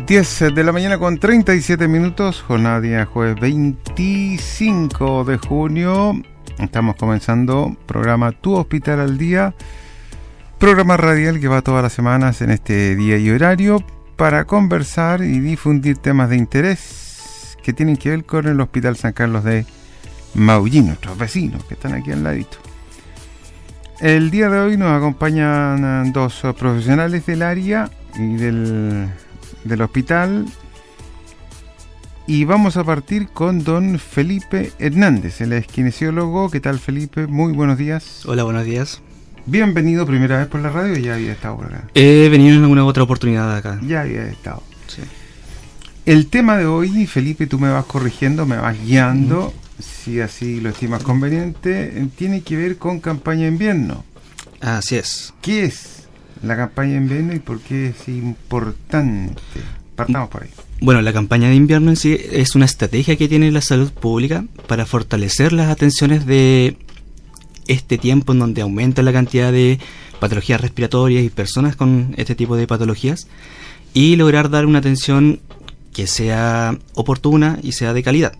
10 de la mañana con 37 minutos, jornada día jueves 25 de junio. Estamos comenzando programa Tu Hospital al Día, programa radial que va todas las semanas en este día y horario para conversar y difundir temas de interés que tienen que ver con el Hospital San Carlos de Maullín, nuestros vecinos que están aquí al ladito. El día de hoy nos acompañan dos profesionales del área y del hospital, y vamos a partir con don Felipe Hernández, él es kinesiólogo. ¿Qué tal, Felipe? Muy buenos días. Hola, buenos días. Bienvenido, primera vez por la radio, ya había estado por acá. He venido en alguna otra oportunidad acá. Ya había estado. Sí. El tema de hoy, Felipe, tú me vas corrigiendo, me vas guiando, si así lo estimas conveniente, tiene que ver con campaña de invierno. Así es. ¿Qué es la campaña de invierno y por qué es importante? Partamos por ahí. Bueno, la campaña de invierno en sí es una estrategia que tiene la salud pública para fortalecer las atenciones de este tiempo en donde aumenta la cantidad de patologías respiratorias y personas con este tipo de patologías, y lograr dar una atención que sea oportuna y sea de calidad.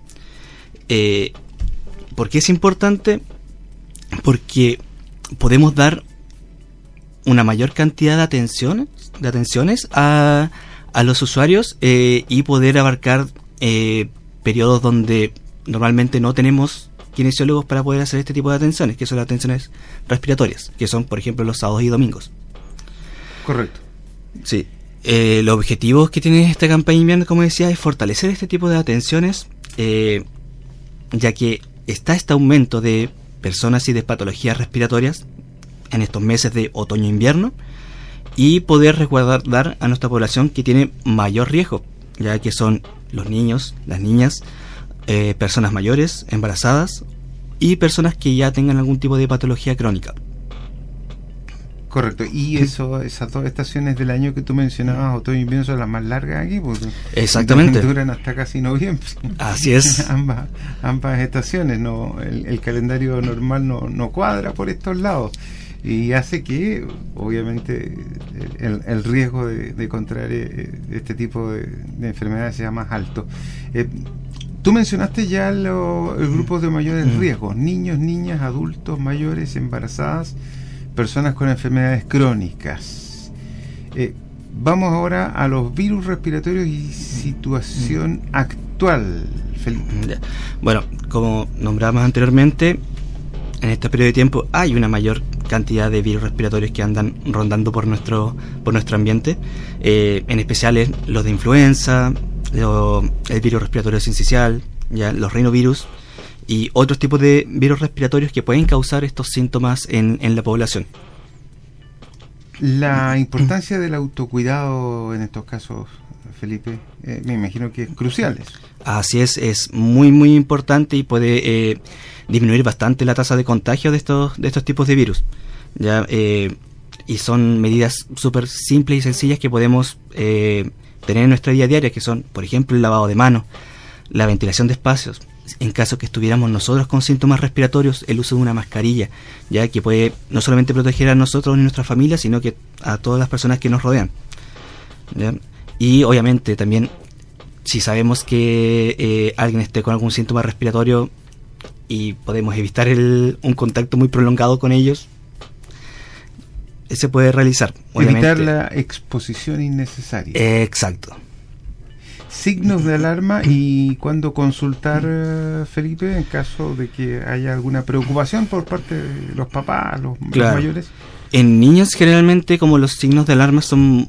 ¿Por qué es importante? Porque podemos dar una mayor cantidad de atenciones a los usuarios y poder abarcar periodos donde normalmente no tenemos kinesiólogos para poder hacer este tipo de atenciones, que son las atenciones respiratorias, que son, por ejemplo, los sábados y domingos. Correcto. Sí. Los objetivos que tiene esta campaña de invierno, como decía, es fortalecer este tipo de atenciones, ya que está este aumento de personas y de patologías respiratorias en estos meses de otoño-invierno, y poder resguardar a nuestra población que tiene mayor riesgo, ya que son los niños, las niñas, personas mayores, embarazadas y personas que ya tengan algún tipo de patología crónica. Correcto. Y esas dos estaciones del año que tú mencionabas, otoño y invierno, son las más largas aquí, porque exactamente duran hasta casi noviembre. Así es. ambas estaciones, no, el calendario normal no cuadra por estos lados, y hace que obviamente el riesgo de contraer este tipo de enfermedades sea más alto. Tú mencionaste ya el grupo de mayores riesgos: niños, niñas, adultos mayores, embarazadas, personas con enfermedades crónicas. Vamos ahora a los virus respiratorios y situación actual, Felipe. Bueno, como nombramos anteriormente, en este periodo de tiempo hay una mayor cantidad de virus respiratorios que andan rondando por nuestro ambiente, en especial los de influenza, el virus respiratorio sincicial, ya los rinovirus y otros tipos de virus respiratorios que pueden causar estos síntomas en la población. La importancia del autocuidado en estos casos, Felipe, me imagino que es crucial. Así es muy muy importante, y puede disminuir bastante la tasa de contagio de estos tipos de virus. Ya, y son medidas súper simples y sencillas que podemos tener en nuestra vida diaria, que son, por ejemplo, el lavado de manos, la ventilación de espacios, en caso que estuviéramos nosotros con síntomas respiratorios, el uso de una mascarilla, ya que puede no solamente proteger a nosotros y nuestra familia, sino que a todas las personas que nos rodean, ¿ya? Y obviamente también, si sabemos que alguien esté con algún síntoma respiratorio y podemos evitar un contacto muy prolongado con ellos, se puede realizar. Evitar la exposición innecesaria. Exacto. Signos de alarma y cuándo consultar, Felipe, en caso de que haya alguna preocupación por parte de los papás, los mayores. En niños generalmente, como los signos de alarma son